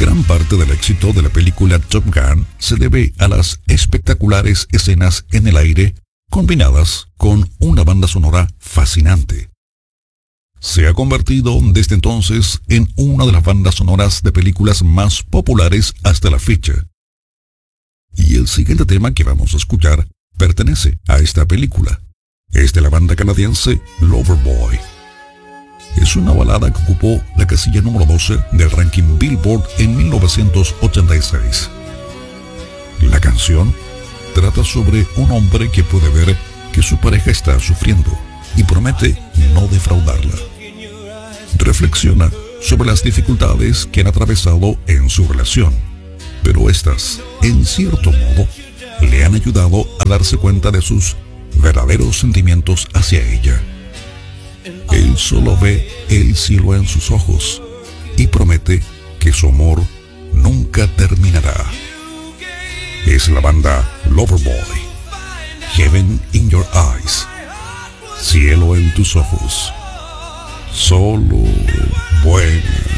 Gran parte del éxito de la película Top Gun se debe a las espectaculares escenas en el aire combinadas con una banda sonora fascinante. Se ha convertido desde entonces en una de las bandas sonoras de películas más populares hasta la fecha. Y el siguiente tema que vamos a escuchar pertenece a esta película. Es de la banda canadiense Loverboy. Es una balada que ocupó la casilla número 12 del ranking Billboard en 1986. La canción trata sobre un hombre que puede ver que su pareja está sufriendo y promete no defraudarla. Reflexiona sobre las dificultades que han atravesado en su relación, pero estas, en cierto modo, le han ayudado a darse cuenta de sus verdaderos sentimientos hacia ella. Él solo ve el cielo en sus ojos y promete que su amor nunca terminará. Es la banda Loverboy. Heaven in Your Eyes. Cielo en tus ojos. Solo buena